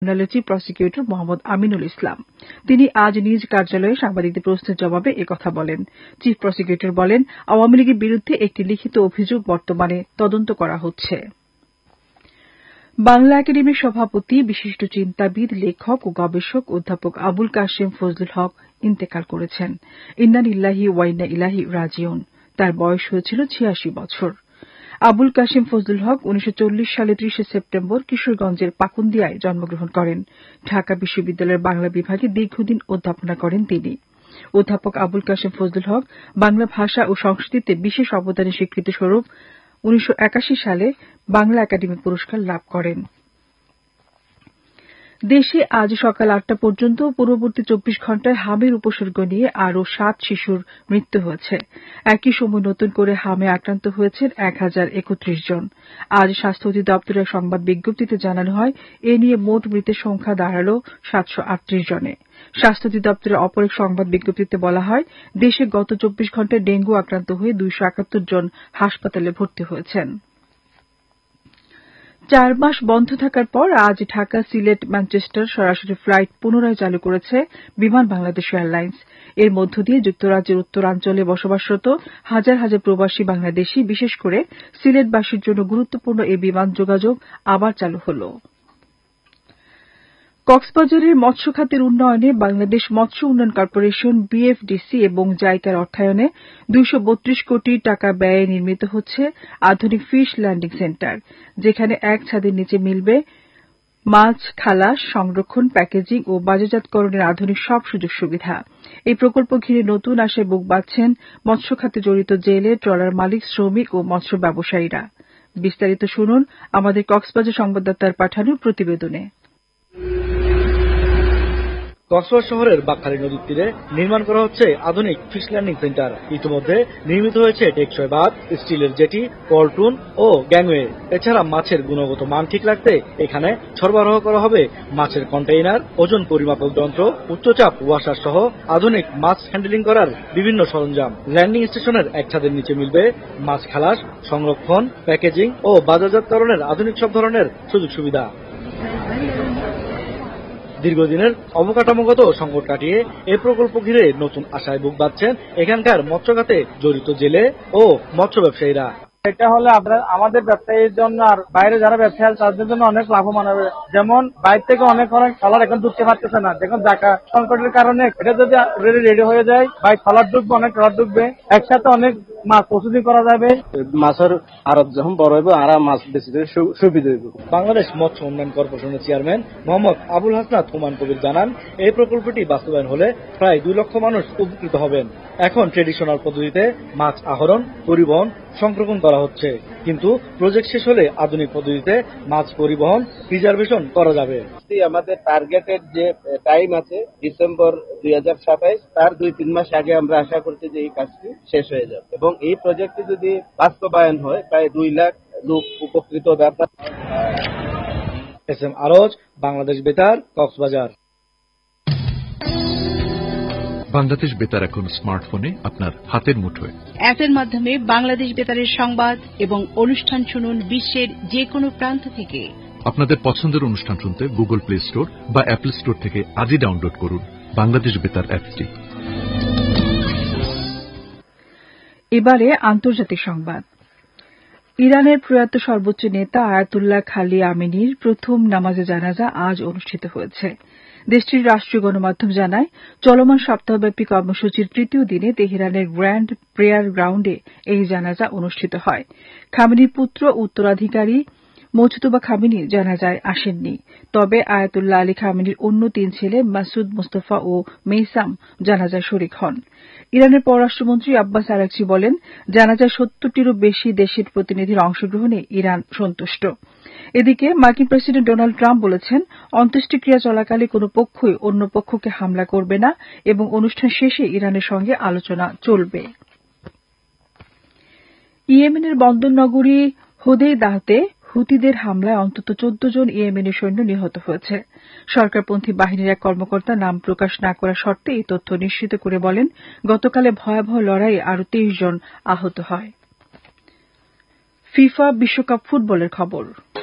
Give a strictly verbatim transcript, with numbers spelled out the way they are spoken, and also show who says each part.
Speaker 1: Chief prosecutor Mohammad Aminul Islam. তিনি আজ নিজ কার্যালয়ে সাংবাদিকদের প্রশ্নের জবাবে একথা বলেন। চিফ প্রসিকিউটর বলেন, আওয়ামী লীগের বিরুদ্ধে একটি লিখিত অভিযোগ বর্তমানে তদন্ত করা হচ্ছে। বাংলা একাডেমির সভাপতি, বিশিষ্ট চিন্তাবিদ, লেখক ও গবেষক অধ্যাপক আবুল কাশেম ফজলুল হক ইন্তেকাল করেছেন। ইন্না লিল্লাহি ওয়া ইন্না ইলাইহি রাজিউন। তার বয়স হয়েছিল ছিয়াশি বছর। আবুল কাশেম ফজলুল হক উনিশশো চল্লিশ সালে ত্রিশে সেপ্টেম্বর কিশোরগঞ্জের পাকুন্দিয়ায় জন্মগ্রহণ করেন। ঢাকা বিশ্ববিদ্যালয়ের বাংলা বিভাগে দীর্ঘদিন অধ্যাপনা করেন তিনি। অধ্যাপক আবুল কাশেম ফজলুল হক বাংলা ভাষা ও সংস্কৃতিতে বিশেষ অবদানের স্বীকৃতিস্বরূপ উনিশশো একাশি সালে বাংলা একাডেমি পুরস্কার লাভ করেন। দেশে আজ সকাল আটটা পর্যন্ত পূর্ববর্তী চব্বিশ ঘণ্টায় হামের উপসর্গ নিয়ে আরও সাত শিশুর মৃত্যু হয়েছে। একই সময় নতুন করে হামে আক্রান্ত হয়েছেন এক হাজার একত্রিশ জন। আজ স্বাস্থ্য অধিদপ্তরের সংবাদ বিজ্ঞপ্তিতে জানানো হয়, এ নিয়ে মোট মৃতের সংখ্যা দাঁড়াল সাতশো আটত্রিশ জনে। স্বাস্থ্য অধিদপ্তরের অপর এক সংবাদ বিজ্ঞপ্তিতে বলা হয়, দেশে গত চব্বিশ ঘণ্টায় ডেঙ্গু আক্রান্ত হয়ে দুইশো একাত্তর জন হাসপাতালে ভর্তি হয়েছেন। চার মাস বন্ধ থাকার পর আজ ঢাকা, সিলেট, ম্যানচেস্টার সরাসরি ফ্লাইট পুনরায় চালু করেছে বিমান বাংলাদেশ এয়ারলাইন্স। এর মধ্য দিয়ে যুক্তরাজ্যের উত্তরাঞ্চলে বসবাসরত হাজার হাজার প্রবাসী বাংলাদেশী, বিশেষ করে সিলেটবাসীর জন্য গুরুত্বপূর্ণ এই বিমান যোগাযোগ আবার চালু হল। কক্সবাজারের মৎস্য খাতের উন্নয়নে বাংলাদেশ মৎস্য উন্নয়ন কর্পোরেশন, বিএফডিসি এবং জাইকার অর্থায়নে দুইশো বত্রিশ কোটি টাকা ব্যয়ে নির্মিত হচ্ছে আধুনিক ফিশ ল্যান্ডিং সেন্টার, যেখানে এক ছাদের নিচে মিলবে মাছ খালাস, সংরক্ষণ, প্যাকেজিং ও বাজারজাতকরণের আধুনিক সব সুযোগ সুবিধা। এই প্রকল্প ঘিরে নতুন আশায় বুক বাঁধছেন মৎস্য খাতে জড়িত জেলে, ট্রলার মালিক, শ্রমিক ও মৎস্য ব্যবসায়ীরা। বিস্তারিত শুনুন আমাদের কক্সবাজার সংবাদদাতার পাঠানো প্রতিবেদনে।
Speaker 2: কক্সবাজার শহরের বাকখালী নদীর তীরে নির্মাণ করা হচ্ছে আধুনিক ফিশ ল্যান্ডিং সেন্টার। ইতিমধ্যে নির্মিত হয়েছে টেকসই বাঁধ, স্টিলের জেটি, পন্টুন ও গ্যাংওয়ে। এছাড়া মাছের গুণগত মান ঠিক রাখতে এখানে সরবরাহ করা হবে মাছের কন্টেইনার, ওজন পরিমাপক যন্ত্র, উচ্চচাপ ওয়াশার সহ আধুনিক মাছ হ্যান্ডলিং করার বিভিন্ন সরঞ্জাম। ল্যান্ডিং স্টেশনের এক ছাদের নিচে মিলবে মাছ খালাস, সংরক্ষণ, প্যাকেজিং ও বাজারজাতকরণের আধুনিক সব ধরনের সুযোগ সুবিধা। দীর্ঘদিনের অবকাঠামোগত সংকট কাটিয়ে এ প্রকল্প ঘিরে নতুন আশায় বুক বাঁধছেন এখানকার মৎস্য খাতে জড়িত জেলে ও মৎস্য ব্যবসায়ীরা।
Speaker 3: এটা হলে আমাদের ব্যবসায়ীর জন্য আর বাইরে যারা ব্যবসায়ী তাদের জন্য অনেক লাভবান হবে। যেমন বাইরে থেকে অনেক অনেক ট্রলার এখন ঢুকতে পারতেছে না, দেখুন জায়গা সংকটের কারণে। এটা যদি রেডি হয়ে যায়, বাইরে ট্রলার ঢুকবে, অনেক ট্রলার ঢুকবে, একসাথে অনেক মাছ প্রস্তুতি করা যাবে।
Speaker 4: মাছের আড়ত যখন বড় হবে আর মাছ বেশি সুবিধা হবে।
Speaker 2: বাংলাদেশ মৎস্য উন্নয়ন কর্পোরেশনের চেয়ারম্যান মোহাম্মদ আবুল হাসনাত হুমায়ুন কবির জানান, এই প্রকল্পটি বাস্তবায়ন হলে প্রায় দুই লক্ষ মানুষ উপকৃত হবেন। এখন ট্রেডিশনাল পদ্ধতিতে মাছ আহরণ, পরিবহন, সংরক্ষণ করা হচ্ছে, কিন্তু প্রজেক্ট শেষ হলে আধুনিক পদ্ধতিতে মাছ পরিবহন, প্রিজার্ভেশন করা যাবে।
Speaker 4: আমাদের টার্গেটেড যে টাইম আছে ডিসেম্বর দুই হাজার সাতাইশ, তার দুই তিন মাস আগে আমরা আশা করছি যে এই কাজটি শেষ হয়ে যাবে এবং এই প্রজেক্টটি যদি বাস্তবায়ন হয় প্রায় দুই লাখ লোক উপকৃত হবে।
Speaker 2: এস এম আরজ, বাংলাদেশ বেতার, কক্সবাজার।
Speaker 5: বাংলাদেশ বেতার এখন স্মার্টফোনে আপনার হাতের মুঠোয়।
Speaker 6: অ্যাপের মাধ্যমে বাংলাদেশ বেতারের সংবাদ এবং অনুষ্ঠান শুনুন বিশ্বের যে কোনো প্রান্ত থেকে।
Speaker 5: আপনাদের পছন্দের অনুষ্ঠান শুনতে গুগল প্লে স্টোর বা অ্যাপল স্টোর থেকে আজই ডাউনলোড করুন বাংলাদেশ বেতার অ্যাপটি।
Speaker 1: এবারে আন্তর্জাতিক সংবাদ। ইরানের প্রয়াত সর্বোচ্চ নেতা আয়াতুল্লাহ খালি আমিনির প্রথম নামাজে জানাজা আজ অনুষ্ঠিত হয়েছে। দেশটির রাষ্ট্রীয় গণমাধ্যম জানায়, চলমান সপ্তাহব্যাপী কর্মসূচির তৃতীয় দিনে তেহরানের গ্র্যান্ড প্রেয়ার গ্রাউন্ডে এই জানাজা অনুষ্ঠিত হয়। খামেনির পুত্র উত্তরাধিকারী মোজতবা খামেনি জানাজায় আসেননি, তবে আয়াতুল্লাহ আলী খামেনির অন্য তিন ছেলে মাসুদ, মোস্তফা ও মেইসাম জানাজায় শরিক হন। ইরানের পররাষ্ট্রমন্ত্রী আব্বাস আরাকচি বলেন, জানাজায় সত্তরটিরও বেশি দেশের প্রতিনিধির অংশগ্রহণে ইরান সন্তুষ্ট। এদিকে মার্কিন প্রেসিডেন্ট ডোনাল্ড ট্রাম্প বলেছেন, অন্ত্যেষ্টিক্রিয়া চলাকালে কোনো পক্ষই অন্য পক্ষকে হামলা করবে না এবং অনুষ্ঠান শেষে ইরানের সঙ্গে আলোচনা চলবে। ইয়েমেনের বন্দর নগরী হোদেইদাতে হুতিদের হামলায় অন্তত চোদ্দ জন ইয়েমেনের সৈন্য নিহত হয়েছে। সরকারপন্থী বাহিনীর এক কর্মকর্তা নাম প্রকাশ না করার শর্তে এই তথ্য নিশ্চিত করে বলেন, গতকালে ভয়াবহ লড়াইয়ে আরও তেইশ জন আহত হয়। ফিফা বিশ্বকাপ ফুটবলের খবর।